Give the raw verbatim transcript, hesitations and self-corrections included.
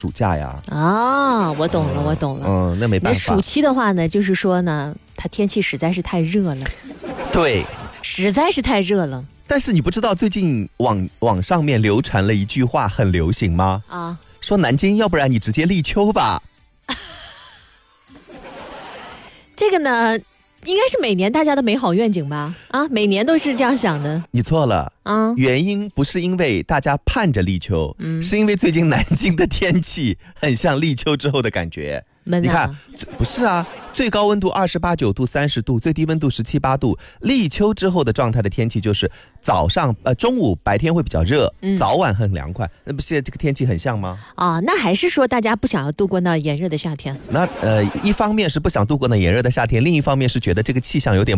暑假呀。 啊，我懂了，我懂了。 嗯，那没办法。 那暑期的话呢，就是说呢，它天气实在是太热了。 对， 实在是太热了。 但是你不知道最近网网上面流传了一句话很流行吗？ 啊， 说南京要不然你直接立秋吧。 这个呢，应该是每年大家的美好愿景吧？啊，每年都是这样想的。 你错了啊， 原因不是因为大家盼着立秋，嗯，是因为最近南京的天气很像立秋之后的感觉。 闷啊， 你看，不是啊，最高温度二十八九度、三十度，最低温度十七八度。立秋之后的状态的天气就是早上呃中午白天会比较热，嗯、早晚很凉快，那不是这个天气很像吗？ 啊，那还是说大家不想要度过那炎热的夏天？ 那呃，一方面是不想度过那炎热的夏天，另一方面是觉得这个气象有点